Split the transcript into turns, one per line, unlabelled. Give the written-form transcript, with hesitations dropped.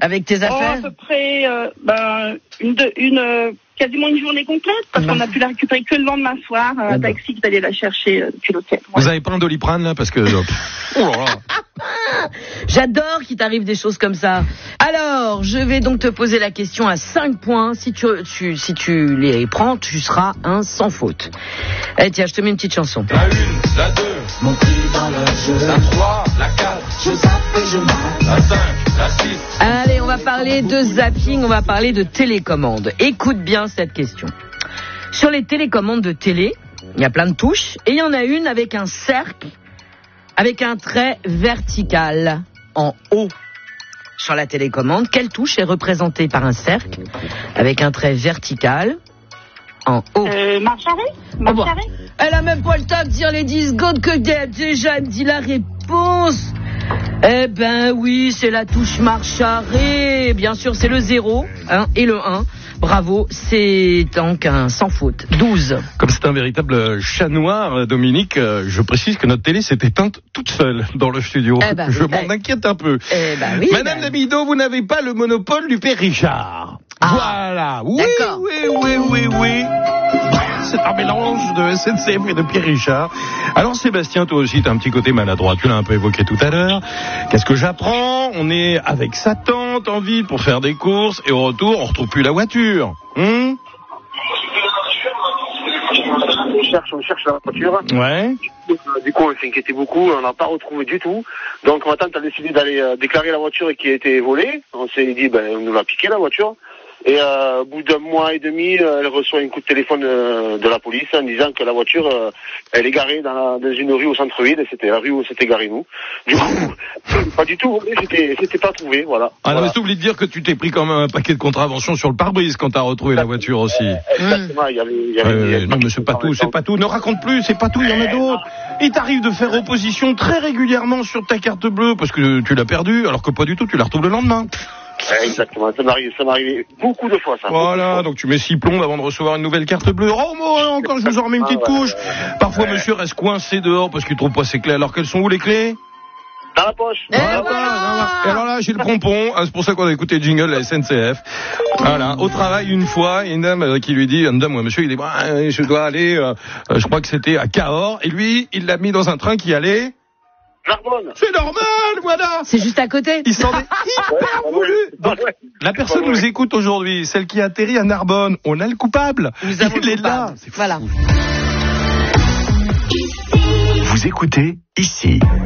Avec tes affaires?
À peu près, quasiment une journée complète, parce qu'on a pu la récupérer que le lendemain soir, un taxi qui allait la chercher depuis l'hôtel. Ouais.
Vous avez pas un Doliprane, là, parce que... Oh là là.
J'adore qu'il t'arrive des choses comme ça. Alors, je vais donc te poser la question à 5 points. Si tu les prends, tu seras un sans faute. Eh tiens, je te mets une petite chanson.
La 1, la 2,
Mon prix dans le jeu.
la 3, la 4,
Je zappe et je marque.
la 5, la 6.
Allez, on va parler de zapping, on va parler de télécommande. Écoute bien cette question. Sur les télécommandes de télé, il y a plein de touches, et il y en a une avec un cercle, avec un trait vertical en haut. Sur la télécommande, quelle touche est représentée par un cercle avec un trait vertical en haut?
Marche arrêt?
Ah bon. Elle a même pas le temps de dire les 10 secondes que déjà elle me dit la réponse. Eh ben oui, c'est la touche marche arrêt. Bien sûr, c'est le 0 et le 1. Bravo, c'est donc un sans faute. 12.
Comme c'est un véritable chat noir, Dominique, je précise que notre télé s'est éteinte toute seule dans le studio.
Eh ben,
je m'en inquiète un peu.
Eh ben oui.
Madame Damido, vous n'avez pas le monopole du Père Richard. Voilà. Oui,
d'accord.
oui. C'est un mélange de SNCF et de Pierre Richard. Alors Sébastien, toi aussi, t'as un petit côté maladroit. Tu l'as un peu évoqué tout à l'heure. Qu'est-ce que j'apprends? On est avec sa tante en ville pour faire des courses et au retour, on retrouve plus la voiture.
On cherche la voiture.
Ouais.
Du coup, on s'inquiétait beaucoup, on n'a pas retrouvé du tout. Donc ma tante a décidé d'aller déclarer la voiture qui a été volée. On s'est dit, on nous l'a piqué la voiture. Et au bout d'un mois et demi, elle reçoit un coup de téléphone de la police en disant que la voiture, elle est garée dans une rue au centre-ville, et c'était la rue où s'était garé nous. Du coup, pas du tout, c'était pas trouvé, voilà.
Ah non, mais t'oublies de dire que tu t'es pris quand même un paquet de contraventions sur le pare-brise quand t'as retrouvé la voiture aussi.
Exactement, il y avait
non mais c'est pas tout, ne raconte plus, c'est pas tout, il y en a d'autres. Il t'arrive de faire opposition très régulièrement sur ta carte bleue parce que tu l'as perdue, alors que pas du tout, tu la retrouves le lendemain.
Exactement, ça m'est arrivé beaucoup de fois ça.
Voilà, donc tu mets 6 plombs avant de recevoir une nouvelle carte bleue. Oh moi, encore je vous en remets une petite couche. Parfois monsieur reste coincé dehors parce qu'il trouve pas ses clés. Alors quelles sont où les clés?
Dans la poche.
Et voilà.
Et alors là, j'ai le pompon. C'est pour ça qu'on a écouté le jingle de la SNCF. Voilà. Au travail, une fois, une dame qui lui dit, monsieur, il dit, je dois aller, je crois que c'était à Cahors. Et lui, il l'a mis dans un train qui allait...
Narbonne.
C'est normal, voilà.
C'est juste à côté.
Il s'en est hyper voulu. Donc, la personne nous écoute aujourd'hui, celle qui atterrit à Narbonne. On a le coupable.
Nous avons
il
le
est
coupable.
là. C'est fou.
Voilà.
Vous écoutez ici.